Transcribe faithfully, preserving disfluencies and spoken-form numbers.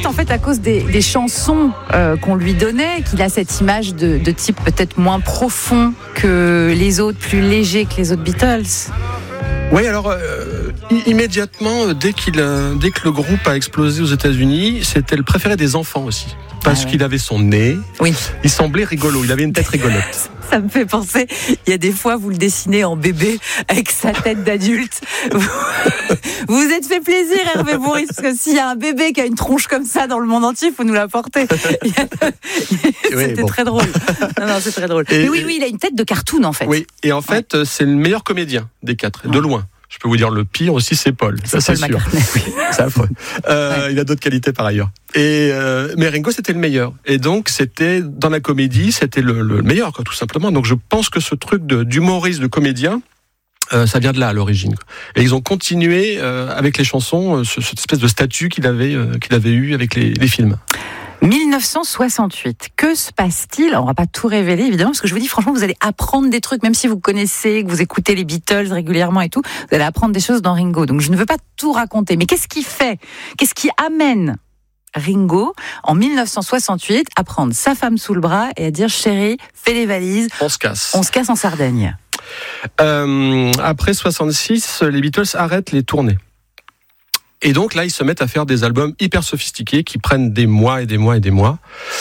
peut-être en fait à cause des, des chansons euh, qu'on lui donnait qu'il a cette image de, de type peut-être moins profond que les autres, plus léger que les autres Beatles. Oui, alors euh, immédiatement, dès, qu'il a, dès que le groupe a explosé aux États-Unis, c'était le préféré des enfants aussi. Parce ah ouais. qu'il avait son nez, oui. il semblait rigolo, il avait une tête rigolote. Ça me fait penser, il y a des fois, vous le dessinez en bébé avec sa tête d'adulte. Vous vous êtes fait plaisir, Hervé Bourris, parce que s'il y a un bébé qui a une tronche comme ça dans le monde entier, il faut nous l'apporter. C'était oui, bon. très drôle. Non, non, c'est très drôle. Et, Mais oui, oui, il a une tête de cartoon, en fait. Oui, et en fait, ouais. c'est le meilleur comédien des quatre, de loin. Je peux vous dire le pire aussi, c'est Paul. C'est ça, Paul c'est sûr. Oui. C'est affreux. Euh, ouais. Il a d'autres qualités par ailleurs. Et euh, mais Ringo, c'était le meilleur. Et donc, c'était dans la comédie, c'était le, le meilleur, quoi, tout simplement. Donc, je pense que ce truc de, d'humoriste, de comédien, euh, ça vient de là à l'origine. Et ils ont continué euh, avec les chansons, euh, ce, cette espèce de statut qu'il avait, euh, qu'il avait eu avec les, les films. dix-neuf cent soixante-huit, que se passe-t-il ? On va pas tout révéler évidemment, parce que je vous dis franchement, vous allez apprendre des trucs, même si vous connaissez, que vous écoutez les Beatles régulièrement et tout, vous allez apprendre des choses dans Ringo. Donc je ne veux pas tout raconter, mais qu'est-ce qui fait, qu'est-ce qui amène Ringo en dix-neuf cent soixante-huit à prendre sa femme sous le bras et à dire chérie, fais les valises, on se casse, on se casse en Sardaigne. Euh, après soixante-six, les Beatles arrêtent les tournées. Et donc là, ils se mettent à faire des albums hyper sophistiqués qui prennent des mois et des mois et des mois.